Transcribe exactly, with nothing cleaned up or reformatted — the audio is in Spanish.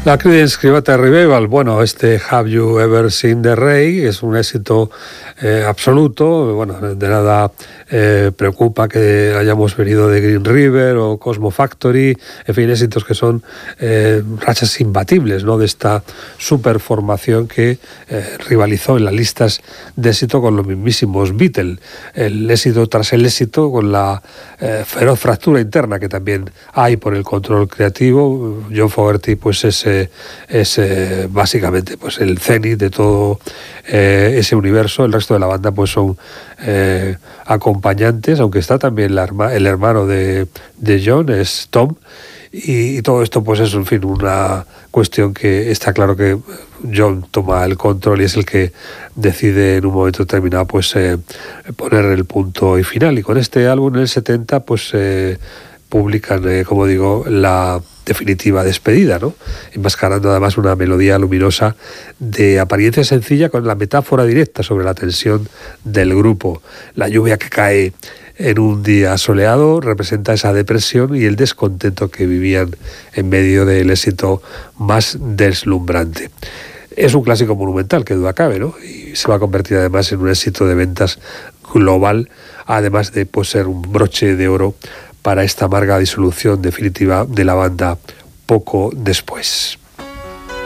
La Creedence Clearwater Revival, bueno, este Have You Ever Seen the Ray es un éxito eh, absoluto. Bueno, de nada eh, preocupa que hayamos venido de Green River o Cosmo Factory, en fin, éxitos que son eh, rachas imbatibles, ¿no?, de esta superformación que eh, rivalizó en las listas de éxito con los mismísimos Beatles. El éxito tras el éxito, con la eh, feroz fractura interna que también hay por el control creativo. John Fogerty pues es, eh, es eh, básicamente pues el cenit de todo eh, ese universo. El resto de la banda pues son eh, acompañantes, aunque está también la, el hermano de, de John, es Tom. Y, y todo esto pues es, en fin, una cuestión que está claro que John toma el control y es el que decide en un momento determinado pues eh, poner el punto y final. Y con este álbum en el setenta pues eh, publican, eh, como digo, la definitiva despedida, ¿no?, enmascarando además una melodía luminosa de apariencia sencilla con la metáfora directa sobre la tensión del grupo. La lluvia que cae en un día soleado representa esa depresión y el descontento que vivían en medio del éxito más deslumbrante. Es un clásico monumental, que duda cabe, ¿no?, y se va a convertir además en un éxito de ventas global, además de pues, ser un broche de oro para esta amarga disolución definitiva de la banda poco después.